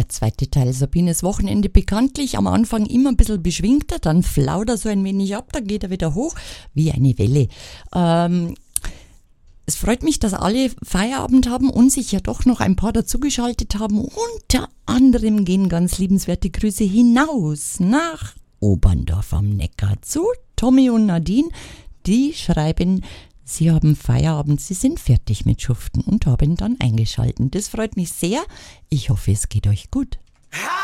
Der zweite Teil Sabines Wochenende bekanntlich am Anfang immer ein bisschen beschwingter, dann flaut er so ein wenig ab, dann geht er wieder hoch wie eine Welle. Es freut mich, dass alle Feierabend haben und sich ja doch noch ein paar dazugeschaltet haben. Unter anderem gehen ganz liebenswerte Grüße hinaus nach Oberndorf am Neckar zu Tommy und Nadine. Die schreiben, sie haben Feierabend, sie sind fertig mit Schuften und haben dann eingeschaltet. Das freut mich sehr. Ich hoffe, es geht euch gut. Ha!